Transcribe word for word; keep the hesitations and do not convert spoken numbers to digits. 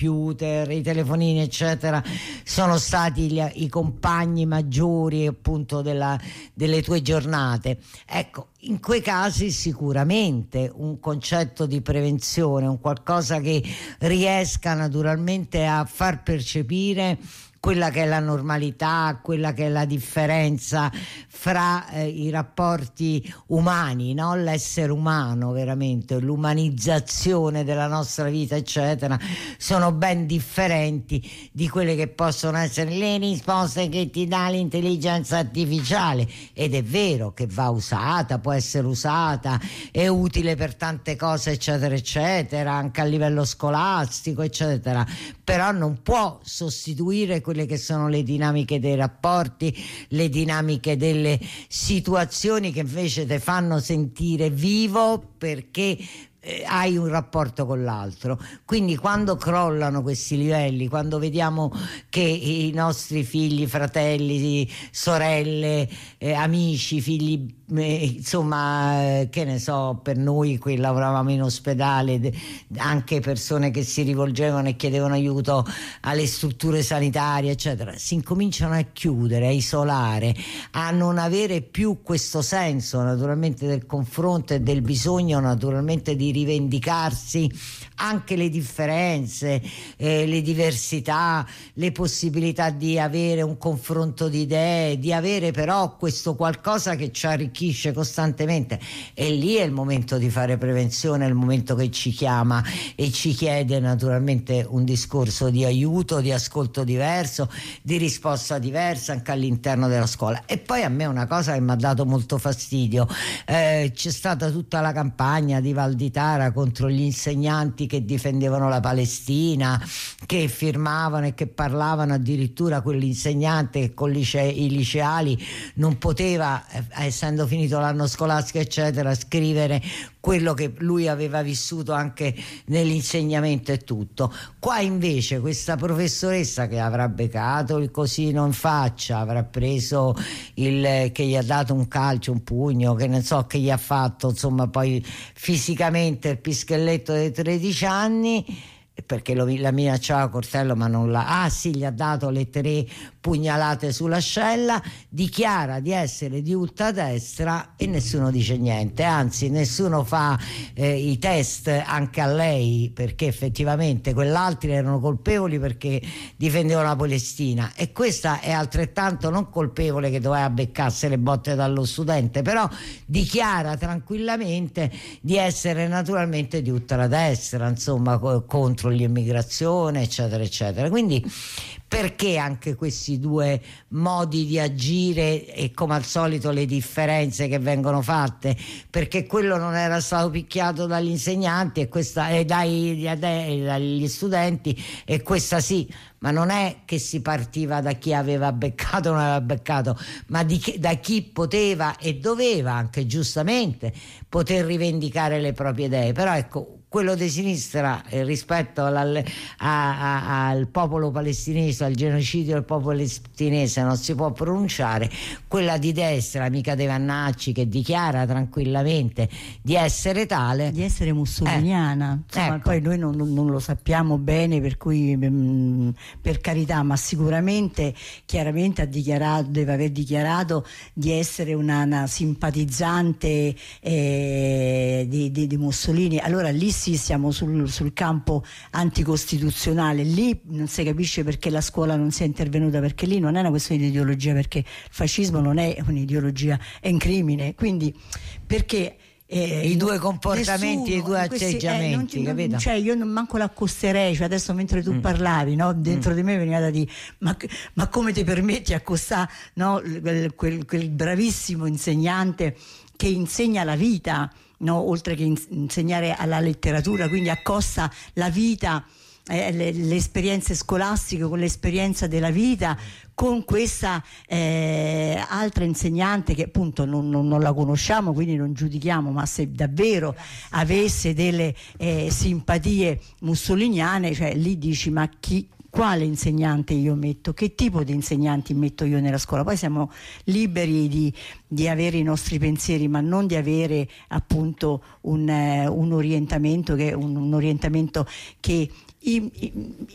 computer, i telefonini eccetera sono stati gli, i compagni maggiori appunto della, delle tue giornate. Ecco, in quei casi sicuramente un concetto di prevenzione, un qualcosa che riesca naturalmente a far percepire quella che è la normalità, quella che è la differenza fra eh, i rapporti umani, no? L'essere umano veramente, l'umanizzazione della nostra vita eccetera, sono ben differenti di quelle che possono essere le risposte che ti dà l'intelligenza artificiale, ed è vero che va usata, può essere usata, è utile per tante cose eccetera eccetera, anche a livello scolastico eccetera, però non può sostituire quelle che sono le dinamiche dei rapporti, le dinamiche delle situazioni che invece ti fanno sentire vivo perché eh, hai un rapporto con l'altro. Quindi quando crollano questi livelli, quando vediamo che i nostri figli, fratelli, sorelle, eh, amici, figli eh, insomma eh, che ne so, per noi qui lavoravamo in ospedale, de, anche persone che si rivolgevano e chiedevano aiuto alle strutture sanitarie eccetera, si incominciano a chiudere, a isolare, a non avere più questo senso naturalmente del confronto e del bisogno naturalmente di rivendicarsi anche le differenze, eh, le diversità, le possibilità di avere un confronto di idee, di avere però questo qualcosa che ci arricchisce costantemente. E lì è il momento di fare prevenzione, è il momento che ci chiama e ci chiede naturalmente un discorso di aiuto, di ascolto diverso, di risposta diversa anche all'interno della scuola. E poi a me una cosa che mi ha dato molto fastidio, eh, c'è stata tutta la campagna di Val di Tara contro gli insegnanti che difendevano la Palestina, che firmavano e che parlavano addirittura quell'insegnante che con licei, i liceali non poteva, essendo finito l'anno scolastico eccetera, scrivere quello che lui aveva vissuto anche nell'insegnamento e tutto. Qua invece questa professoressa che avrà beccato il cosino in faccia, avrà preso il che gli ha dato un calcio, un pugno, che non so che gli ha fatto, insomma poi fisicamente il pischelletto dei tredici anni, perché lo, la minacciava coltello ma non la ah sì gli ha dato le tre pugnalate sull'ascella, dichiara di essere di ultradestra e nessuno dice niente, anzi nessuno fa eh, i test anche a lei, perché effettivamente quell'altri erano colpevoli perché difendevano la Palestina e questa è altrettanto non colpevole che doveva beccarsi le botte dallo studente, però dichiara tranquillamente di essere naturalmente di ultradestra, insomma co- contro l'immigrazione eccetera eccetera. Quindi perché anche questi due modi di agire e come al solito le differenze che vengono fatte? Perché quello non era stato picchiato dagli insegnanti e questa e dai, dai, dagli studenti e questa sì, ma non è che si partiva da chi aveva beccato o non aveva beccato, ma di chi, da chi poteva e doveva anche giustamente poter rivendicare le proprie idee. Però ecco, quello di sinistra eh, rispetto alla, a, a, al popolo palestinese, al genocidio del popolo palestinese non si può pronunciare, quella di destra, amica dei Vannacci, che dichiara tranquillamente di essere tale, di essere mussoliniana, eh, insomma, ecco. Poi noi non, non lo sappiamo bene, per cui mh, per carità, ma sicuramente chiaramente ha dichiarato, deve aver dichiarato di essere una, una simpatizzante eh, di, di, di Mussolini. Allora lì sì, siamo sul, sul campo anticostituzionale, lì non si capisce perché la scuola non sia intervenuta, perché lì non è una questione di ideologia, perché il fascismo non è un'ideologia, è un crimine, quindi perché Eh, i due comportamenti e i due questi, atteggiamenti, eh, non, capito? Non, cioè io non manco l'accosterei, cioè adesso mentre tu mm. parlavi, no, dentro mm. di me veniva da dire ma, ma come ti permetti a accostare, no, quel, quel, quel bravissimo insegnante che insegna la vita, no, oltre che insegnare alla letteratura, quindi accosta la vita, eh, le, le esperienze scolastiche con l'esperienza della vita, con questa eh, altra insegnante che appunto non, non, non la conosciamo, quindi non giudichiamo, ma se davvero avesse delle eh, simpatie mussoliniane, cioè lì dici ma chi, quale insegnante io metto, che tipo di insegnanti metto io nella scuola? Poi siamo liberi di, di avere i nostri pensieri, ma non di avere appunto un, eh, un orientamento che un, un orientamento che